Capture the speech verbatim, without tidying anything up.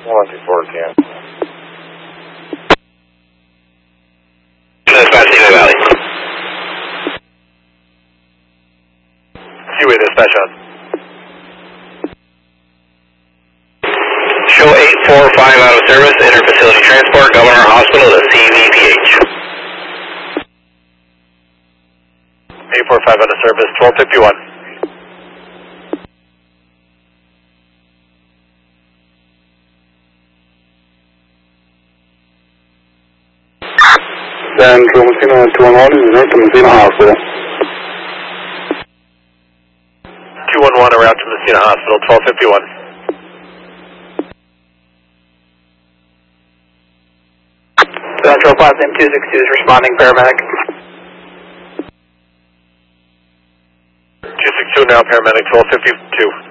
one two four can. Dispatch, Eva Valley. Q A dispatch on. Show eight four five out of service, inter-facility transport, Governor Hospital to C V P H. eight four five out of service, twelve fifty-one. Central Messina two one one is near to Messina Hospital. two one one around to Messina Hospital, twelve fifty-one. Central Plaza M two six two is responding, paramedic. two six two now, paramedic, twelve fifty-two.